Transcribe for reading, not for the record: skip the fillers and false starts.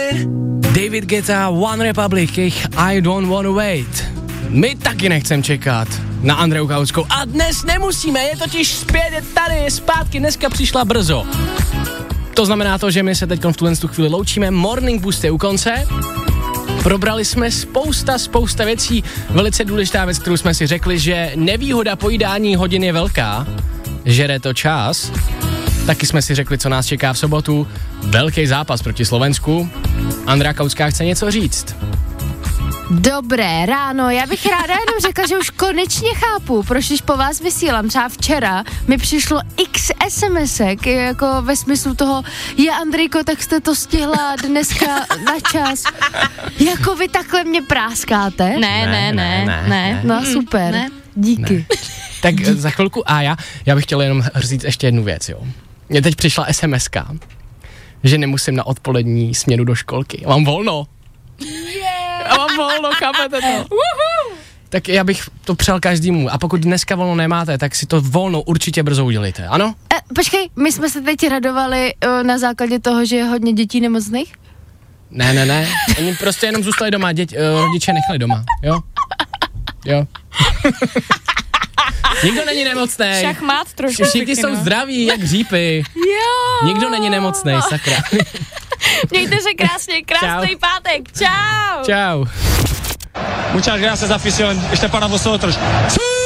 David Guetta, One Republic, jejich I Don't Wanna Wait. My taky nechcem čekat na Andreu Kautskou. A dnes nemusíme, je totiž zpět, je tady, je zpátky, dneska přišla brzo. To znamená to, že my se teď v tuhle chvíli loučíme, Morning Boost je u konce. Probrali jsme spousta věcí, velice důležitá věc, kterou jsme si řekli, že nevýhoda pojídání hodin je velká, žere to čas. Taky jsme si řekli, co nás čeká v sobotu, velký zápas proti Slovensku. Andrea Kautská chce něco říct. Dobré ráno, já bych ráda jenom řekla, že už konečně chápu, proč když po vás vysílám, třeba včera mi přišlo x SMSek, jako ve smyslu toho, Andrejko, tak jste to stihla dneska na čas. Jako vy takhle mě práskáte? Ne. No super, ne. Díky. Ne. Tak za chvilku já bych chtěl jenom říct ještě jednu věc, jo. Mně teď přišla SMSka, že nemusím na odpolední směnu do školky. Mám volno. Já mám volno, chápete to? Tak já bych to přál každému. A pokud dneska volno nemáte, tak si to volno určitě brzo udělejte, ano? Počkej, my jsme se teď radovali na základě toho, že je hodně dětí nemocných? Ne. Oni prostě jenom zůstali doma, rodiče nechali doma, jo? Nikdo není nemocnej. Šachmat trošku. Všichni jsou zdraví, jak řípy. Jo. Nikdo není nemocnej, sakra. Mějte se krásně, krásný pátek. Čau. Čau. Muchas gracias, afición. Este para vosotros.